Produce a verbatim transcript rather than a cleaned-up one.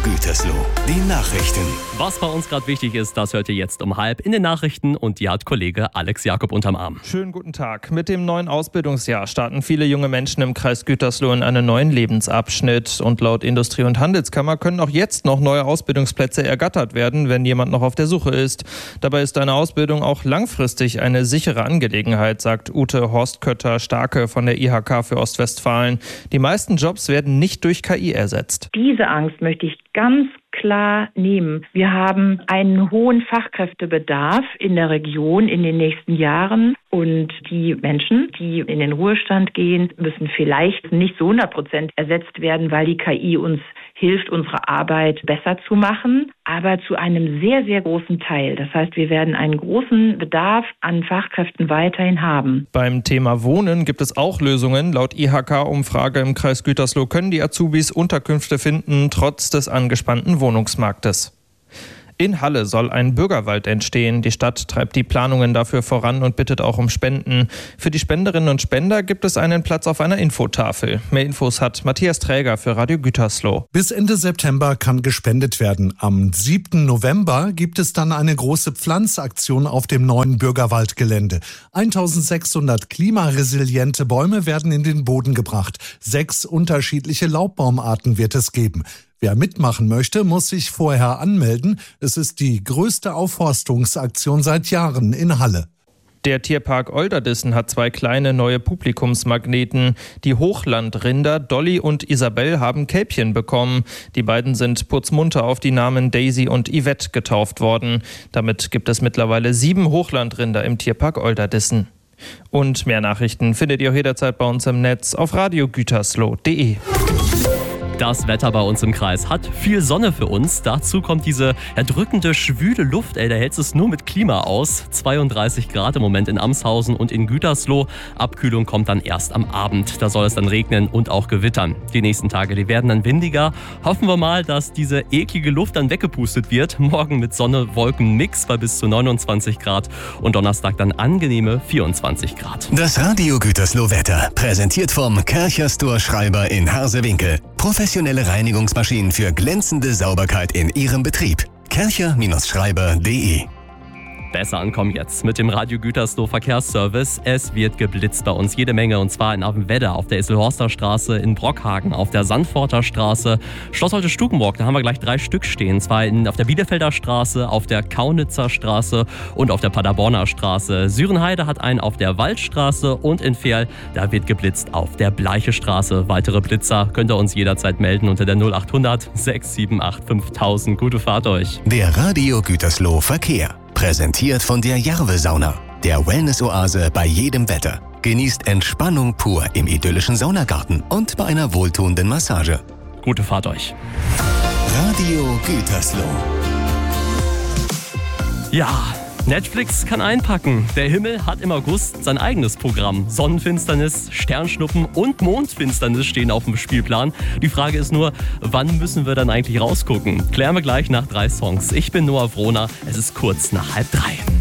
Gütersloh, die Nachrichten. Was bei uns gerade wichtig ist, das hört ihr jetzt um halb in den Nachrichten und die hat Kollege Alex Jakob unterm Arm. Schönen guten Tag. Mit dem neuen Ausbildungsjahr starten viele junge Menschen im Kreis Gütersloh in einen neuen Lebensabschnitt. Und laut Industrie- und Handelskammer können auch jetzt noch neue Ausbildungsplätze ergattert werden, wenn jemand noch auf der Suche ist. Dabei ist eine Ausbildung auch langfristig eine sichere Angelegenheit, sagt Ute Horstkötter-Starke von der I H K für Ostwestfalen. Die meisten Jobs werden nicht durch K I ersetzt. Diese Angst möchte ich ganz klar nehmen. Wir haben einen hohen Fachkräftebedarf in der Region in den nächsten Jahren und die Menschen, die in den Ruhestand gehen, müssen vielleicht nicht zu hundert Prozent ersetzt werden, weil die K I uns hilft, unsere Arbeit besser zu machen, aber zu einem sehr, sehr großen Teil. Das heißt, wir werden einen großen Bedarf an Fachkräften weiterhin haben. Beim Thema Wohnen gibt es auch Lösungen. Laut I H K-Umfrage im Kreis Gütersloh können die Azubis Unterkünfte finden, trotz des angespannten Wohnungsmarktes. In Halle soll ein Bürgerwald entstehen. Die Stadt treibt die Planungen dafür voran und bittet auch um Spenden. Für die Spenderinnen und Spender gibt es einen Platz auf einer Infotafel. Mehr Infos hat Matthias Träger für Radio Gütersloh. Bis Ende September kann gespendet werden. Am siebten November gibt es dann eine große Pflanzaktion auf dem neuen Bürgerwaldgelände. eintausendsechshundert klimaresiliente Bäume werden in den Boden gebracht. Sechs unterschiedliche Laubbaumarten wird es geben. Wer mitmachen möchte, muss sich vorher anmelden. Es ist die größte Aufforstungsaktion seit Jahren in Halle. Der Tierpark Olderdissen hat zwei kleine neue Publikumsmagneten. Die Hochlandrinder Dolly und Isabel haben Kälbchen bekommen. Die beiden sind putzmunter auf die Namen Daisy und Yvette getauft worden. Damit gibt es mittlerweile sieben Hochlandrinder im Tierpark Olderdissen. Und mehr Nachrichten findet ihr auch jederzeit bei uns im Netz auf radio gütersloh punkt de. Das Wetter bei uns im Kreis hat viel Sonne für uns. Dazu kommt diese erdrückende, schwüle Luft. Ey, da hält es nur mit Klima aus. zweiunddreißig Grad im Moment in Amshausen und in Gütersloh. Abkühlung kommt dann erst am Abend. Da soll es dann regnen und auch gewittern. Die nächsten Tage, die werden dann windiger. Hoffen wir mal, dass diese eklige Luft dann weggepustet wird. Morgen mit Sonne-Wolken-Mix bei bis zu neunundzwanzig Grad und Donnerstag dann angenehme vierundzwanzig Grad. Das Radio Gütersloh Wetter, präsentiert vom Kärcher Store Schreiber in Harsewinkel. Professionelle Reinigungsmaschinen für glänzende Sauberkeit in Ihrem Betrieb. kärcher Schreiber punkt de. Besser ankommen jetzt mit dem Radio Gütersloh Verkehrsservice. Es wird geblitzt bei uns jede Menge und zwar in Avenwedde auf der Isselhorster Straße, in Brockhagen auf der Sandforter Straße, Schloss Holte-Stukenburg, da haben wir gleich drei Stück stehen. Zwar in, auf der Bielefelder Straße, auf der Kaunitzer Straße und auf der Paderborner Straße. Sürenheide hat einen auf der Waldstraße und in Verl, da wird geblitzt auf der Bleiche Straße. Weitere Blitzer könnt ihr uns jederzeit melden unter der null achthundert sechs sieben acht fünftausend. Gute Fahrt euch. Der Radio Gütersloh Verkehr. Präsentiert von der Jarve-Sauna, der Wellness-Oase bei jedem Wetter. Genießt Entspannung pur im idyllischen Saunagarten und bei einer wohltuenden Massage. Gute Fahrt euch. Radio Gütersloh. Ja, Netflix kann einpacken. Der Himmel hat im August sein eigenes Programm. Sonnenfinsternis, Sternschnuppen und Mondfinsternis stehen auf dem Spielplan. Die Frage ist nur, wann müssen wir dann eigentlich rausgucken? Klären wir gleich nach drei Songs. Ich bin Noah Wrohner. Es ist kurz nach halb drei.